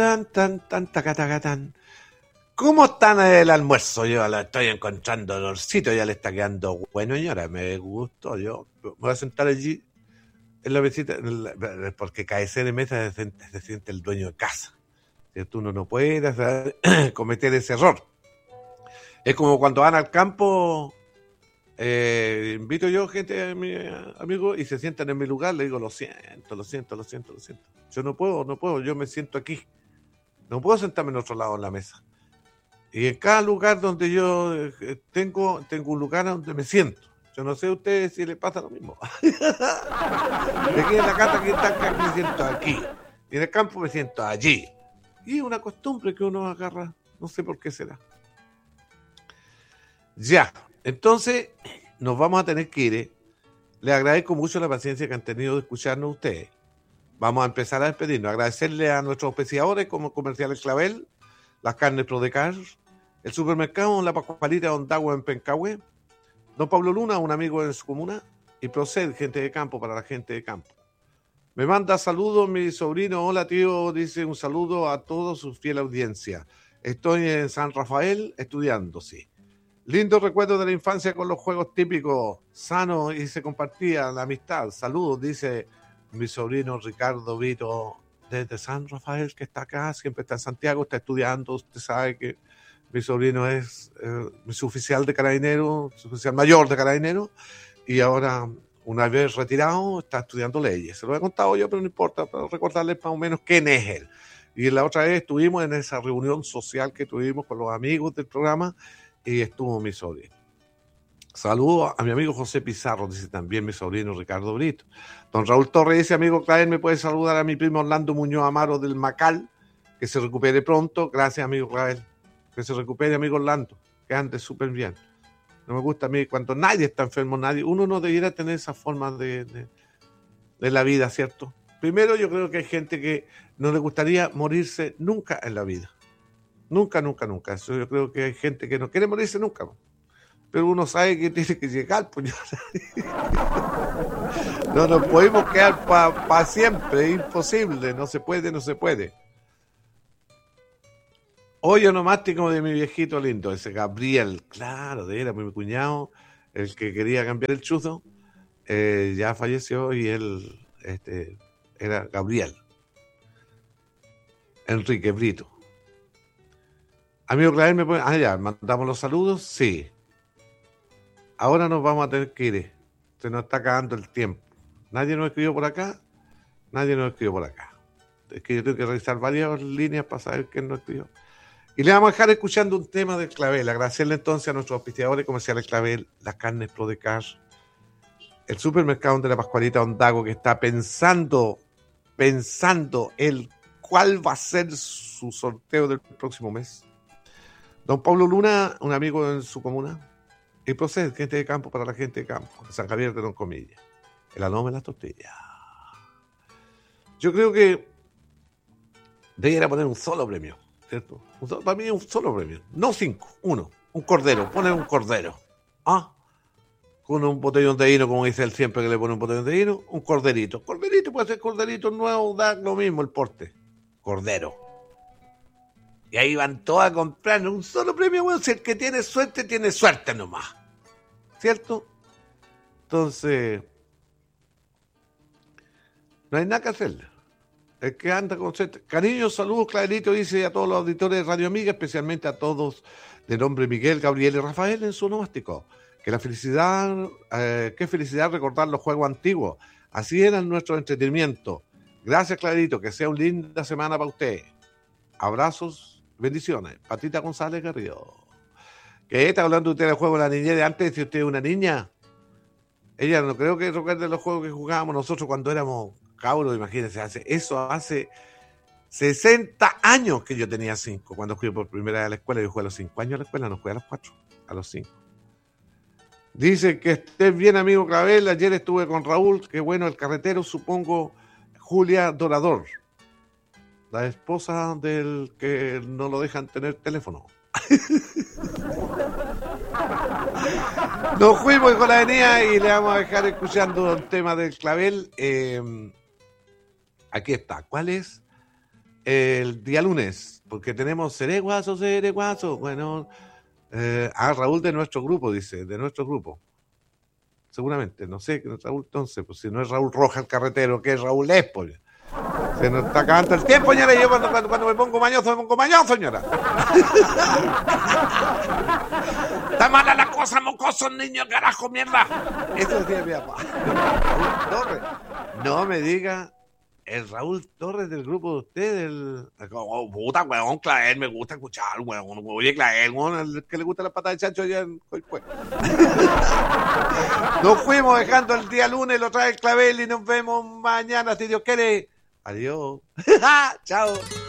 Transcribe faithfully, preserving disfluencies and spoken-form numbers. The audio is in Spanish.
Tan, tan, tan, taca, taca, tan. ¿Cómo están el almuerzo? Yo lo estoy encontrando olorcito, ya le está quedando bueno, señora. Me gustó. Yo me voy a sentar allí en la mesita, en la- porque cabecera de mesa se siente, se siente el dueño de casa. ¿Cierto? Uno no puede hacer- cometer ese error. Es como cuando van al campo, eh, invito yo gente a mi amigo y se sientan en mi lugar, le digo, lo siento, lo siento, lo siento, lo siento. Yo no puedo, no puedo, yo me siento aquí. No puedo sentarme en otro lado en la mesa. Y en cada lugar donde yo eh, tengo, tengo un lugar donde me siento. Yo no sé a ustedes si les pasa lo mismo. De aquí en la casa que está acá me siento aquí. Y en el campo me siento allí. Y es una costumbre que uno agarra, no sé por qué será. Ya, entonces nos vamos a tener que ir. ¿eh? Les agradezco mucho la paciencia que han tenido de escucharnos ustedes. Vamos a empezar a despedirnos. Agradecerle a nuestros auspiciadores como Comercial El Clavel, las carnes Prodecar, el supermercado La Pascualita de Ondagua en Pencahue, don Pablo Luna, un amigo en su comuna, y Proced, gente de campo para la gente de campo. Me manda saludos mi sobrino. Hola tío, dice un saludo a toda su fiel audiencia. Estoy en San Rafael estudiando, sí. Lindo recuerdo de la infancia con los juegos típicos, sano y se compartía la amistad. Saludos, dice mi sobrino Ricardo Vito desde San Rafael, que está acá, siempre está en Santiago, está estudiando. Usted sabe que mi sobrino es eh, su oficial de carabinero, su oficial mayor de carabinero, y ahora, una vez retirado, está estudiando leyes. Se lo he contado yo, pero no importa, para recordarles más o menos quién es él. Y la otra vez estuvimos en esa reunión social que tuvimos con los amigos del programa, y estuvo mi sobrino. Saludos a mi amigo José Pizarro, dice también mi sobrino Ricardo Brito. Don Raúl Torres dice, amigo Clavel, ¿me puede saludar a mi primo Orlando Muñoz Amaro del Macal? Que se recupere pronto. Gracias, amigo Clavel. Que se recupere, amigo Orlando. Que ande súper bien. No me gusta a mí, cuando nadie está enfermo, nadie, uno no debiera tener esa forma de, de, de la vida, ¿cierto? Primero, yo creo que hay gente que no le gustaría morirse nunca en la vida. Nunca, nunca, nunca. Eso yo creo que hay gente que no quiere morirse nunca. Pero uno sabe que tiene que llegar, pues. No nos podemos quedar para pa siempre, es imposible, no se puede, no se puede. Hoy onomástico de mi viejito lindo, ese Gabriel, claro, de era mi cuñado, el que quería cambiar el chuzo, eh, ya falleció y él este, era Gabriel. Enrique Brito. Amigo Clavel, ¿me puede...? Ah, ya, mandamos los saludos, sí. Ahora nos vamos a tener que ir. Se nos está acabando el tiempo. Nadie nos escribió por acá. Nadie nos escribió por acá. Es que yo tengo que revisar varias líneas para saber quién nos escribió. Y le vamos a dejar escuchando un tema del Clavel. Agradecerle entonces a nuestros auspiciadores comerciales Clavel, las carnes Prodecar, el supermercado de la Pascualita Ondago, que está pensando, pensando el cuál va a ser su sorteo del próximo mes. Don Pablo Luna, un amigo en su comuna. Y Proced, gente de campo para la gente de campo. San Javier de Don Comillas. El aloma de las tortillas. Yo creo que debería poner un solo premio, ¿cierto? Un solo, para mí un solo premio. No cinco, uno. Un cordero. Poner un cordero. Ah, con un botellón de vino, como dice él siempre que le pone un botellón de vino. Un corderito. Corderito, puede ser corderito nuevo, da lo mismo el porte. Cordero. Y ahí van todos a comprar un solo premio, bueno, si el que tiene suerte, tiene suerte nomás. ¿Cierto? Entonces, no hay nada que hacerle. El que anda con suerte. Cariños, saludos, Clavelito, dice a todos los auditores de Radio Amiga, especialmente a todos de nombre Miguel, Gabriel y Rafael en su onomástico. Que la felicidad, eh, qué felicidad recordar los juegos antiguos. Así era nuestro entretenimiento. Gracias, Clavelito, que sea una linda semana para usted. Abrazos. Bendiciones. Patita González Garrido. ¿Qué está hablando usted del juego de la niñez de antes? Si usted es una niña. Ella no creo que recuerde los juegos que jugábamos nosotros cuando éramos cabros, imagínense. Hace, eso hace sesenta años que yo tenía cinco. Cuando fui por primera vez a la escuela, yo jugué a los cinco años a la escuela, no jugué a los cuatro, a los cinco. Dice que estés bien, amigo Clavel. Ayer estuve con Raúl, que bueno, el carretero, supongo, Julia Dorador. La esposa del que no lo dejan tener teléfono. Nos fuimos con la avenida y le vamos a dejar escuchando un tema del Clavel. Eh, aquí está. ¿Cuál es? el día lunes, porque tenemos seré guaso, seré guaso. Bueno, eh, ah, Raúl de nuestro grupo, dice, de nuestro grupo. Seguramente, no sé, Raúl, entonces, pues si no es Raúl Rojas el carretero, que es Raúl Espo. Se nos está acabando el tiempo, señora, y yo cuando, cuando, cuando me pongo mañoso, me pongo mañoso, señora. Está mala la cosa, mocosos, niños, carajo, mierda. Eso decía mi papá. Raúl Torres. No me diga, el Raúl Torres del grupo de ustedes, el... Oh, puta, weón, Clavel, me gusta escuchar, weón. Oye, Clavel, weón, el que le gusta la patada de chancho allá en Coihueco. Nos fuimos dejando el día lunes, lo trae el Clavel y nos vemos mañana, si Dios quiere. Adiós. Chao.